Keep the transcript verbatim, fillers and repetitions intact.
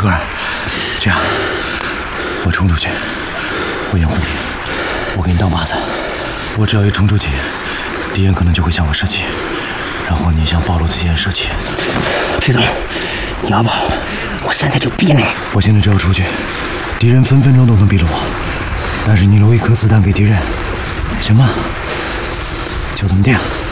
赤根儿，这样，我冲出去，我掩护你，我给你当靶子。我只要一冲出去，敌人可能就会向我射击，然后你向暴露的敌人射击。 皮总，你要跑，我现在就逼你。 我现在只要出去，敌人分分钟都能毙了我。但是你留一颗子弹给敌人，行吗？就这么定。